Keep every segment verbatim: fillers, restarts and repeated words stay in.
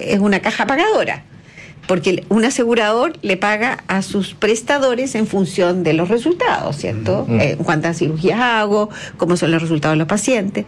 es una caja pagadora, porque un asegurador le paga a sus prestadores en función de los resultados, ¿cierto? Mm. Eh, cuántas cirugías hago, cómo son los resultados de los pacientes.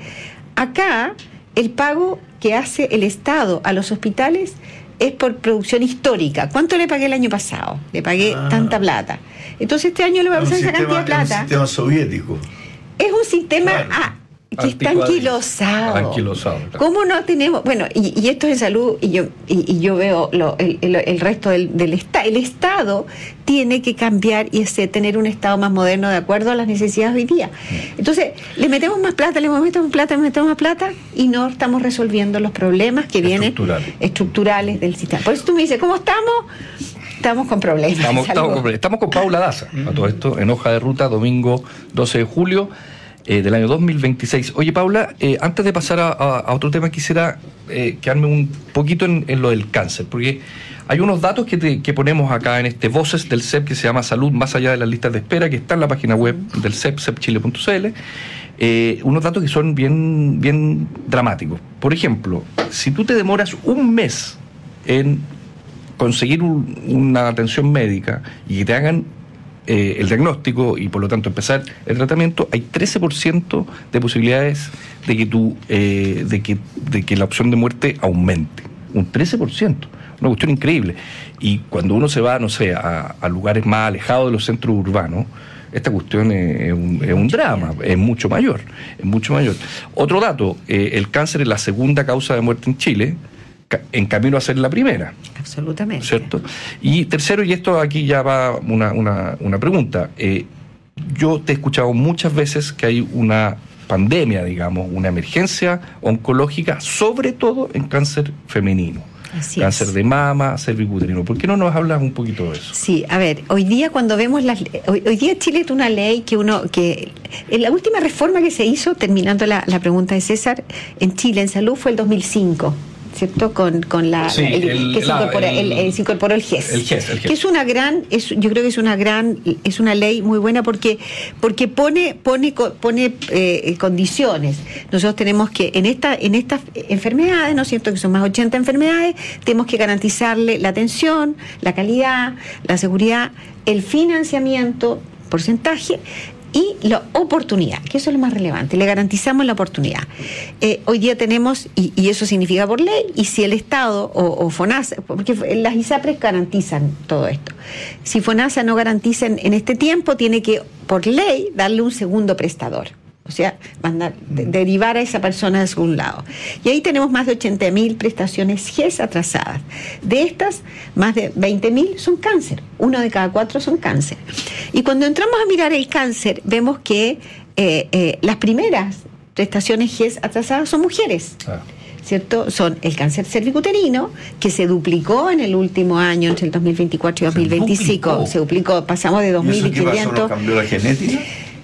Acá, el pago que hace el Estado a los hospitales es por producción histórica. ¿Cuánto le pagué el año pasado? Le pagué ah. tanta plata. Entonces este año le va a pasar esa cantidad de plata. Es un sistema soviético. Es un sistema claro. ah, que está anquilosado. Anquilosado, claro. ¿Cómo no tenemos? Bueno, y, y esto es en salud, y yo y, y yo veo lo, el, el, el resto del, del Estado. El Estado tiene que cambiar y ese, tener un Estado más moderno de acuerdo a las necesidades de hoy día. Entonces, le metemos más plata, le metemos más plata, le metemos más plata, y no estamos resolviendo los problemas que vienen estructurales, estructurales del sistema. Por eso tú me dices, ¿cómo estamos? Estamos con problemas. Estamos, estamos, con, estamos con Paula Daza, a todo esto, en Hoja de Ruta, domingo doce de julio. Eh, del año dos mil veintiséis. Oye, Paula, eh, antes de pasar a, a, a otro tema, quisiera eh, quedarme un poquito en, en lo del cáncer, porque hay unos datos que, te, que ponemos acá en este Voces del C E P que se llama Salud más allá de las listas de espera, que está en la página web del C E P, c e p chile punto c l. Eh, unos datos que son bien, bien dramáticos. Por ejemplo, si tú te demoras un mes en conseguir un, una atención médica y que te hagan Eh, el diagnóstico y por lo tanto empezar el tratamiento, hay trece por ciento de posibilidades de que tú, eh, de que, de que la opción de muerte aumente. Un trece por ciento, una cuestión increíble. Y cuando uno se va, no sé, a, a lugares más alejados de los centros urbanos, esta cuestión es, es, un, es un drama, es mucho mayor, es mucho mayor. Otro dato, eh, el cáncer es la segunda causa de muerte en Chile, en camino a ser la primera. Absolutamente. ¿Cierto? Y tercero, y esto aquí ya va una, una, una pregunta. Eh, yo te he escuchado muchas veces que hay una pandemia, digamos, una emergencia oncológica, sobre todo en cáncer femenino. Así cáncer es. de mama, cervicuterino. ¿Por qué no nos hablas un poquito de eso? Sí, a ver, hoy día cuando vemos las... Hoy, hoy día Chile tiene una ley que uno... que en la última reforma que se hizo, terminando la, la pregunta de César, en Chile, en salud, fue el dos mil cinco. ¿Cierto? Con, con la, sí, el, el, que se, la, incorpora, el, el, el, se incorporó el G E S. El G E S, el G E S. Que es una gran, es, yo creo que es una gran, es una ley muy buena porque, porque pone, pone, pone eh, condiciones. Nosotros tenemos que, en esta, en estas enfermedades, ¿no es cierto? Que son más de ochenta enfermedades, tenemos que garantizarle la atención, la calidad, la seguridad, el financiamiento, porcentaje, y la oportunidad, que eso es lo más relevante, le garantizamos la oportunidad. Eh, hoy día tenemos, y, y eso significa por ley, y si el Estado o, o FONASA, porque las ISAPRES garantizan todo esto, si FONASA no garantiza en, en este tiempo, tiene que, por ley, darle un segundo prestador. O sea, mandar, de, derivar a esa persona de algún lado. Y ahí tenemos más de ochenta mil prestaciones G E S atrasadas. De estas, más de veinte mil son cáncer. Uno de cada cuatro son cáncer. Y cuando entramos a mirar el cáncer, vemos que eh, eh, las primeras prestaciones G E S atrasadas son mujeres. Ah. ¿Cierto? Son el cáncer cervicuterino, que se duplicó en el último año, entre el dos mil veinticuatro y dos mil veinticinco. Se duplicó, se duplicó pasamos de dos mil quinientos. ¿Y eso qué pasó? ¿No cambió la genética?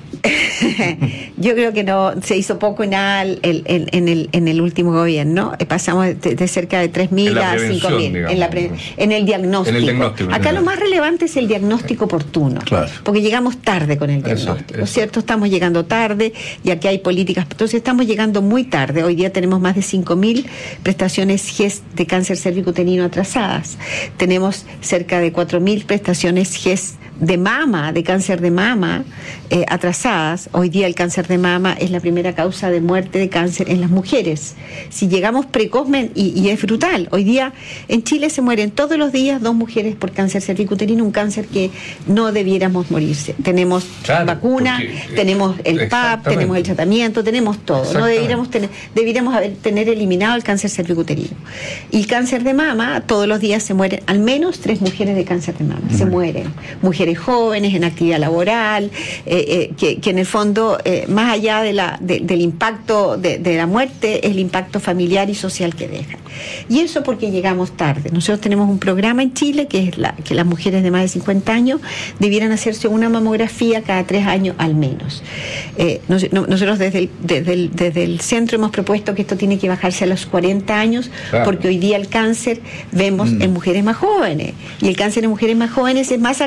Yo creo que no se hizo poco y nada el, el, el, en, el, en el último gobierno. Pasamos de, de cerca de tres mil a cinco mil en, la pre, en el diagnóstico. En el diagnóstico. Acá lo más relevante es el diagnóstico oportuno, claro. Porque llegamos tarde con el diagnóstico, eso, eso. ¿Cierto? Estamos llegando tarde y aquí hay políticas, entonces estamos llegando muy tarde. Hoy día tenemos más de cinco mil prestaciones G E S de cáncer cervicuterino atrasadas. Tenemos cerca de cuatro mil prestaciones G E S de mama, de cáncer de mama eh, atrasadas. Hoy día el cáncer de mama es la primera causa de muerte de cáncer en las mujeres. Si llegamos precozmente, y, y es brutal, hoy día en Chile se mueren todos los días dos mujeres por cáncer cervicuterino, un cáncer que no debiéramos morirse. Tenemos claro, vacuna, porque, tenemos el P A P, tenemos el tratamiento, tenemos todo. No debiéramos tener, debiéramos haber, tener eliminado el cáncer cervicuterino. Y el cáncer de mama, todos los días se mueren al menos tres mujeres de cáncer de mama. Mm. Se mueren. Mujeres jóvenes en actividad laboral, eh, eh, que, que en el fondo, eh, más allá de la, de, del impacto de, de la muerte, es el impacto familiar y social que deja. Y eso porque llegamos tarde. Nosotros tenemos un programa en Chile que es la, que las mujeres de más de cincuenta años debieran hacerse una mamografía cada tres años al menos. Eh, nos, no, nosotros desde el, desde, el, desde el centro hemos propuesto que esto tiene que bajarse a los cuarenta años, claro. Porque hoy día el cáncer vemos mm. en mujeres más jóvenes, y el cáncer en mujeres más jóvenes es más agresivo.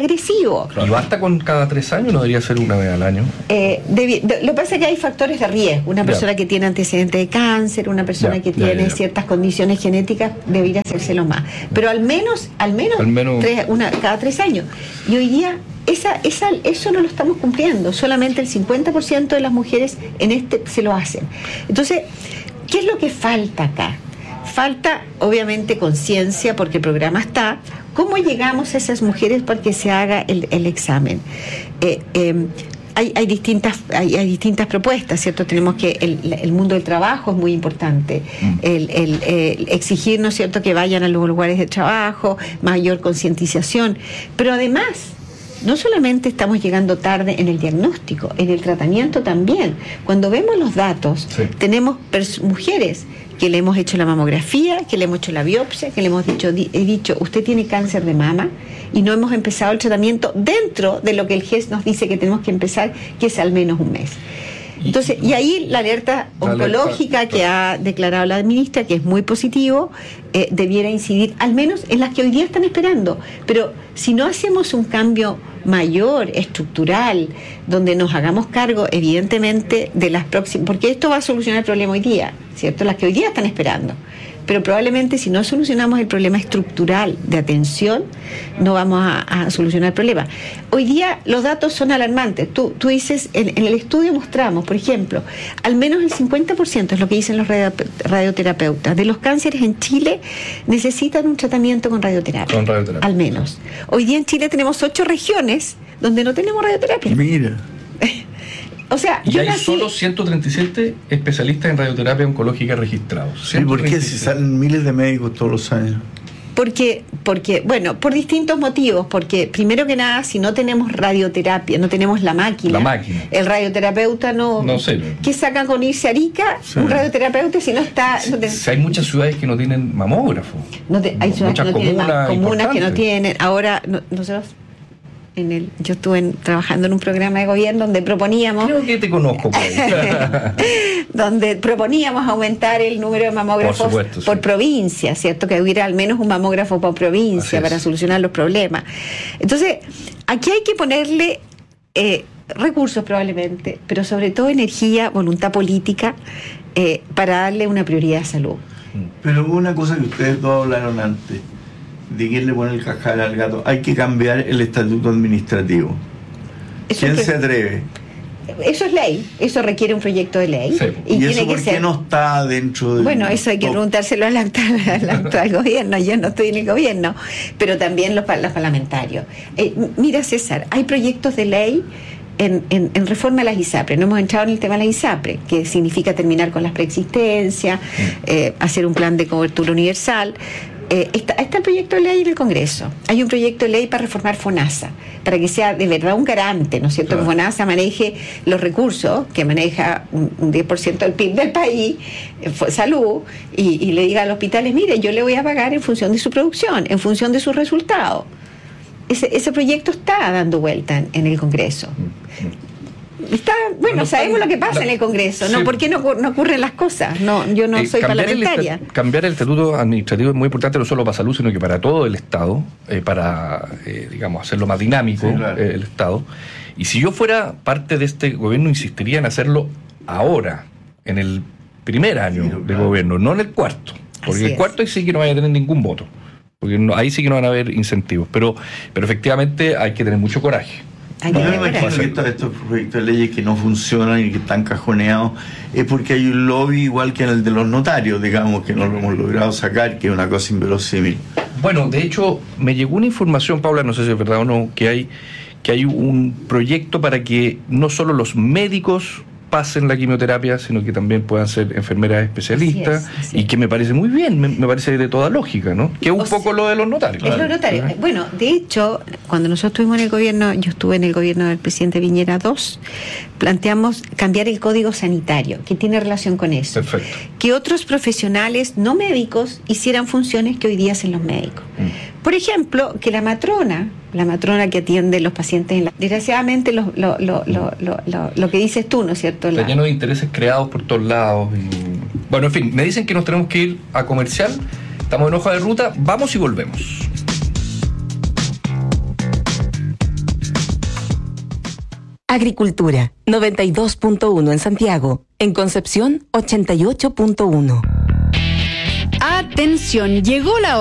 positivo. ¿Y basta con cada tres años? ¿No debería ser una vez al año? Eh, debi- de, lo que pasa es que hay factores de riesgo. Una persona ya. que tiene antecedentes de cáncer, una persona ya, que ya, tiene ya, ya. ciertas condiciones genéticas, debería hacérselo más. Pero al menos, al menos, al menos... Tres, una, cada tres años. Y hoy día esa, esa, eso no lo estamos cumpliendo. Solamente el cincuenta por ciento de las mujeres en este se lo hacen. Entonces, ¿qué es lo que falta acá? Falta, obviamente, conciencia, porque el programa está. ¿Cómo llegamos a esas mujeres para que se haga el, el examen? Eh, eh, hay, hay, distintas, hay, hay distintas propuestas, ¿cierto? Tenemos que el, el mundo del trabajo es muy importante. Mm. El, el, el exigir, ¿no es cierto?, que vayan a los lugares de trabajo, mayor concientización. Pero además, no solamente estamos llegando tarde en el diagnóstico, en el tratamiento también. Cuando vemos los datos, sí. tenemos pers- mujeres que le hemos hecho la mamografía, que le hemos hecho la biopsia, que le hemos dicho, di- he dicho, usted tiene cáncer de mama, y no hemos empezado el tratamiento dentro de lo que el G E S nos dice que tenemos que empezar, que es al menos un mes. Entonces, y ahí la alerta oncológica alerta, que ha declarado la ministra, que es muy positivo, eh, debiera incidir al menos en las que hoy día están esperando. Pero si no hacemos un cambio mayor, estructural, donde nos hagamos cargo, evidentemente, de las próximas, porque esto va a solucionar el problema hoy día, ¿cierto? Las que hoy día están esperando. Pero probablemente si no solucionamos el problema estructural de atención, no vamos a, a solucionar el problema. Hoy día los datos son alarmantes. Tú, tú dices, en, en el estudio mostramos, por ejemplo, al menos el cincuenta por ciento es lo que dicen los radio, radioterapeutas, de los cánceres en Chile necesitan un tratamiento con radioterapia. Con radioterapia. Al menos. Hoy día en Chile tenemos ocho regiones donde no tenemos radioterapia. Mira. O sea, y yo hay nací... solo ciento treinta y siete especialistas en radioterapia oncológica registrados. ¿Y por qué si salen miles de médicos todos los años? Porque, porque, bueno, por distintos motivos. Porque, primero que nada, si no tenemos radioterapia, no tenemos la máquina. La máquina. El radioterapeuta no... No sé. ¿Qué saca con irse a Arica? Sí. Un radioterapeuta si no está... No te... si hay muchas ciudades que no tienen mamógrafo. No te, hay ciudades muchas que no comunas tienen comunas que no tienen. Ahora, no, nosotros... En el, yo estuve en, trabajando en un programa de gobierno donde proponíamos... Creo que te conozco. donde proponíamos aumentar el número de mamógrafos por, supuesto, por sí. provincia, ¿cierto? Que hubiera al menos un mamógrafo por provincia para solucionar los problemas. Entonces, aquí hay que ponerle eh, recursos probablemente, pero sobre todo energía, voluntad política, eh, para darle una prioridad a salud. Pero hubo una cosa que ustedes dos hablaron antes, de quién le pone el cascabel al gato. Hay que cambiar el estatuto administrativo. Eso ¿Quién que, se atreve? Eso es ley, eso requiere un proyecto de ley. Sí. ¿Y, ¿Y tiene eso por que qué ser... no está dentro de... Bueno, eso hay que preguntárselo al actual, al actual gobierno. Yo no estoy en el gobierno, pero también los, los parlamentarios. Eh, mira, César, hay proyectos de ley En, en, en reforma a las ISAPRE. No hemos entrado en el tema de las ISAPRE, que significa terminar con las preexistencias, eh, hacer un plan de cobertura universal. Eh, está, está el proyecto de ley en el Congreso. Hay un proyecto de ley para reformar FONASA, para que sea de verdad un garante, ¿no es cierto? Claro. Que FONASA maneje los recursos, que maneja un, un diez por ciento del P I B del país, eh, salud, y, y le diga a los hospitales, mire, yo le voy a pagar en función de su producción, en función de sus resultados. Ese, ese proyecto está dando vuelta en, en el Congreso. Está, bueno, no, sabemos lo que pasa la, en el Congreso, ¿no? Sí. ¿Por qué no, no ocurren las cosas? No, yo no eh, soy parlamentaria. El, cambiar el estatuto administrativo es muy importante, no solo para salud, sino que para todo el Estado, eh, para, eh, digamos, hacerlo más dinámico, sí, claro. eh, el Estado. Y si yo fuera parte de este gobierno, insistiría en hacerlo ahora, en el primer año sí, de claro. gobierno, no en el cuarto. Porque Así el cuarto ahí sí que no vaya a tener ningún voto. Porque no, ahí sí que no van a haber incentivos. Pero, pero efectivamente hay que tener mucho coraje. Yo me imagino que estos, estos proyectos de leyes que no funcionan y que están cajoneados es porque hay un lobby igual que en el de los notarios, digamos, que no lo hemos logrado sacar, que es una cosa inverosímil. Bueno, de hecho, me llegó una información, Paula, no sé si es verdad o no, que hay, que hay un proyecto para que no solo los médicos pasen la quimioterapia, sino que también puedan ser enfermeras especialistas, así es, así es. Y que me parece muy bien, me, me parece de toda lógica, ¿no? Que es un o poco sea, lo de los notarios. Es claro. los notarios. ¿Sí? Bueno, de hecho, cuando nosotros estuvimos en el gobierno, yo estuve en el gobierno del presidente Piñera dos, planteamos cambiar el código sanitario, que tiene relación con eso. Perfecto. Que otros profesionales no médicos hicieran funciones que hoy día hacen los médicos. Mm. Por ejemplo, que la matrona, la matrona que atiende los pacientes en la... Desgraciadamente lo, lo, lo, lo, lo, lo, lo que dices tú, ¿no es cierto? Está la... lleno de intereses creados por todos lados. Y... Bueno, en fin, me dicen que nos tenemos que ir a comercial. Estamos en hoja de ruta, vamos y volvemos. Agricultura, noventa y dos punto uno en Santiago. En Concepción, ochenta y ocho punto uno. Atención, llegó la hora.